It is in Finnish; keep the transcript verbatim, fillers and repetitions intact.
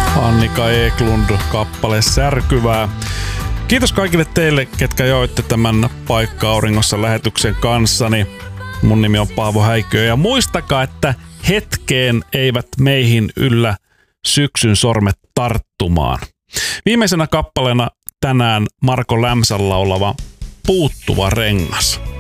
Annika Eklund, kappale Särkyvää. Kiitos kaikille teille, ketkä joitte tämän Paikka Auringossa lähetyksen kanssani. Mun nimi on Paavo Häikö ja muistakaa, että hetkeen eivät meihin yllä syksyn sormet tarttumaan. Viimeisenä kappaleena tänään Marko Lämsän laulava Puuttuva rengas.